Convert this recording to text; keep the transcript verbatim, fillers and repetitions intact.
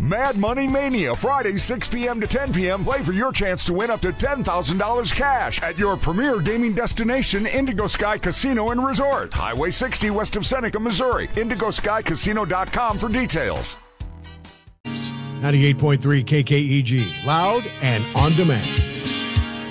Mad Money Mania, Friday, six p.m. to ten p.m. Play for your chance to win up to ten thousand dollars cash at your premier gaming destination, Indigo Sky Casino and Resort. Highway sixty west of Seneca, Missouri. indigo sky casino dot com for details. ninety-eight point three K K E G, loud and on demand.